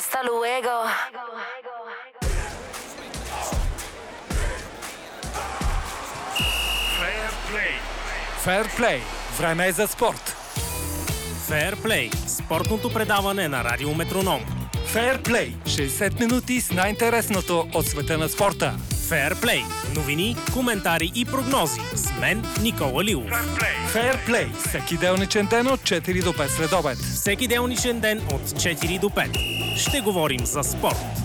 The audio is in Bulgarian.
Hasta luego. Фейрплей. Време е за спорт. Фейрплей – спортното предаване на Радио Метроном. Фейрплей. 60 минути с най-интересното от света на спорта. Фейрплей – новини, коментари и прогнози. С мен Никола Лилов. Фейрплей. Всеки делничен ден от 4 до 5 следобед. Всеки делничен ден от 4 до 5. Ще говорим за спорт.